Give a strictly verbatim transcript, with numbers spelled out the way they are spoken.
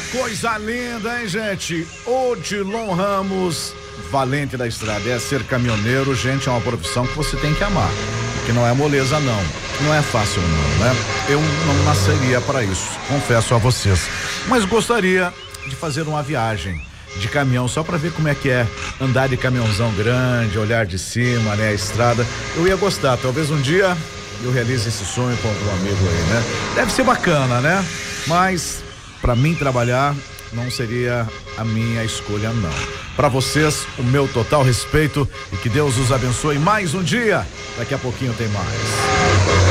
coisa linda, hein, gente? Odilon Ramos, valente da estrada. É ser caminhoneiro, gente, é uma profissão que você tem que amar. Que não é moleza, não. Não é fácil, não, né? Eu não nasceria para isso, confesso a vocês. Mas gostaria de fazer uma viagem de caminhão só para ver como é que é andar de caminhãozão grande, olhar de cima, né? A estrada. Eu ia gostar, talvez um dia eu realize esse sonho com um amigo aí, né? Deve ser bacana, né? Mas para mim trabalhar não seria a minha escolha, não. Para vocês, o meu total respeito e que Deus os abençoe mais um dia. Daqui a pouquinho tem mais.